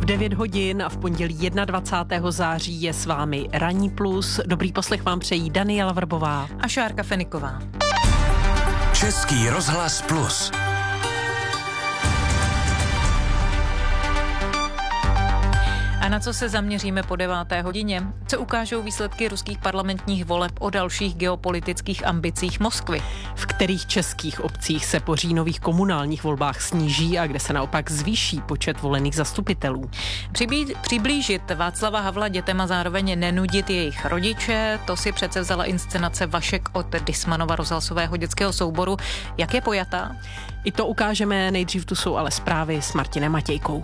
9 hodin a v pondělí 21. září je s vámi Ranní plus. Dobrý poslech vám přejí Daniela Vrbová a Šárka Feniková. Český rozhlas plus. A na co se zaměříme po 9. hodině? Co ukážou výsledky ruských parlamentních voleb o dalších geopolitických ambicích Moskvy? V kterých českých obcích se po říjnových komunálních volbách sníží a kde se naopak zvýší počet volených zastupitelů? Přiblížit Václava Havla dětem a zároveň nenudit jejich rodiče, to si přece vzala inscenace Vašek od Dismanova rozhlasového dětského souboru. Jak je pojatá? I to ukážeme, nejdřív tu jsou ale zprávy s Martinem Matějkou.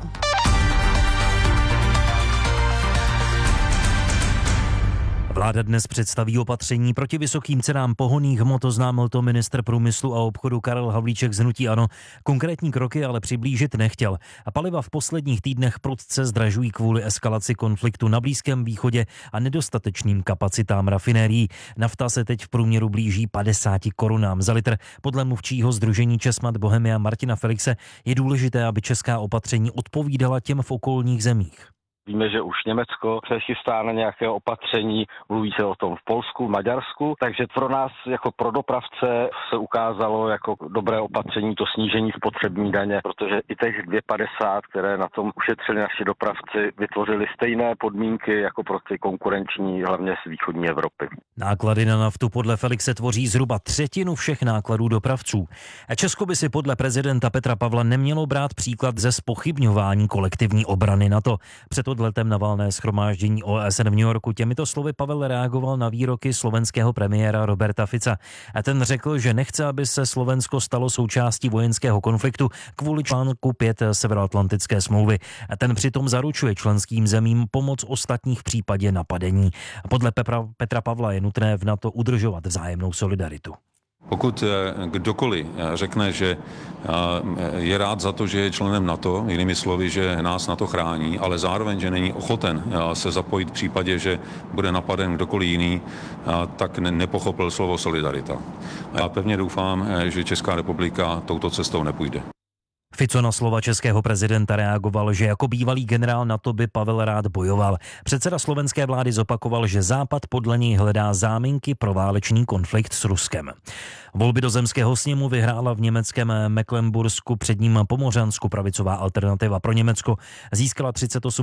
Vláda dnes představí opatření proti vysokým cenám pohonných hmot, oznámil to ministr průmyslu a obchodu Karel Havlíček z hnutí ANO. Konkrétní kroky ale přiblížit nechtěl. A paliva v posledních týdnech prudce zdražují kvůli eskalaci konfliktu na Blízkém východě a nedostatečným kapacitám rafinérií. Nafta se teď v průměru blíží 50 korunám za litr. Podle mluvčího sdružení Česmad Bohemia Martina Felixe je důležité, aby česká opatření odpovídala těm v okolních zemích. Víme, že už Německo přechystá na nějaké opatření, mluví se o tom v Polsku, Maďarsku, takže pro nás jako pro dopravce se ukázalo jako dobré opatření to snížení spotřební daně, protože i těch 2,50, které na tom ušetřili naši dopravci, vytvořili stejné podmínky jako pro ty konkurenční, hlavně z východní Evropy. Náklady na naftu podle Felixe tvoří zhruba třetinu všech nákladů dopravců. Česko by si podle prezidenta Petra Pavla nemělo brát příklad ze zpochybňování kolektivní obrany NATO. Před odletem na valné shromáždění OSN v New Yorku těmito slovy Pavel reagoval na výroky slovenského premiéra Roberta Fica. A ten řekl, že nechce, aby se Slovensko stalo součástí vojenského konfliktu kvůli článku 5 Severoatlantické smlouvy. A ten přitom zaručuje členským zemím pomoc ostatních v případě napadení. Podle Petra Pavla je nutné v NATO udržovat vzájemnou solidaritu. Pokud kdokoliv řekne, že je rád za to, že je členem NATO, jinými slovy, že nás NATO chrání, ale zároveň, že není ochoten se zapojit v případě, že bude napaden kdokoliv jiný, tak nepochopil slovo solidarita. Já pevně doufám, že Česká republika touto cestou nepůjde. Fico na slova českého prezidenta reagoval, že jako bývalý generál NATO by Pavel rád bojoval. Předseda slovenské vlády zopakoval, že Západ podle něj hledá záminky pro válečný konflikt s Ruskem. Volby do zemského sněmu vyhrála v německém Mecklenbursku, předním Pomořansku pravicová Alternativa pro Německo. Získala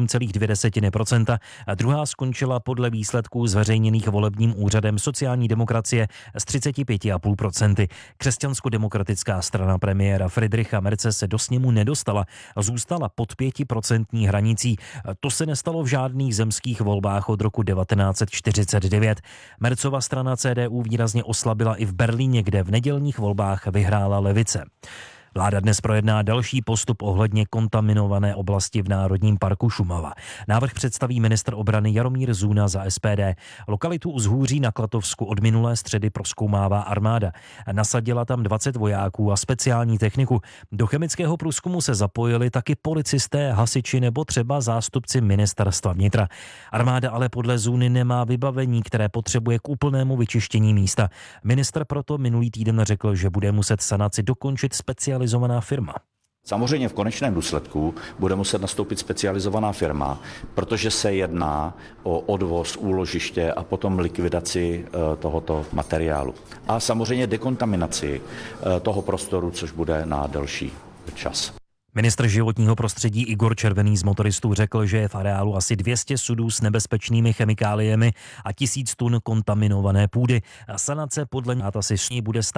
38,2% a druhá skončila podle výsledků zveřejněných volebním úřadem sociální demokracie s 35,5%. Křesťansko-demokratická strana premiéra Friedricha Merze se do sněmu nedostala a zůstala pod 5% hranicí. To se nestalo v žádných zemských volbách od roku 1949. Merzova strana CDU výrazně oslabila i v Berlíně, kde v nedělních volbách vyhrála levice. Vláda dnes projedná další postup ohledně kontaminované oblasti v Národním parku Šumava. Návrh představí ministr obrany Jaromír Zůna za SPD. Lokalitu Vzhůří na Klatovsku od minulé středy prozkoumává armáda. Nasadila tam 20 vojáků a speciální techniku. Do chemického průzkumu se zapojili taky policisté, hasiči nebo třeba zástupci ministerstva vnitra. Armáda ale podle Zůny nemá vybavení, které potřebuje k úplnému vyčištění místa. Ministr proto minulý týden řekl, že bude muset sanaci dokončit specializovaná firma. Samozřejmě v konečném důsledku bude muset nastoupit specializovaná firma, protože se jedná o odvoz, úložiště a potom likvidaci tohoto materiálu. A samozřejmě dekontaminaci toho prostoru, což bude na delší čas. Ministr životního prostředí Igor Červený z Motoristů řekl, že je v areálu asi 200 sudů s nebezpečnými chemikáliemi a 1000 tun kontaminované půdy. Sanace podle něj asi s ní bude stát